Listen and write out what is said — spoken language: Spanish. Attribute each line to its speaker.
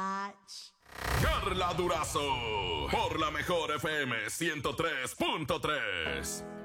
Speaker 1: watch.
Speaker 2: Carla Durazo, por la mejor FM 103.3.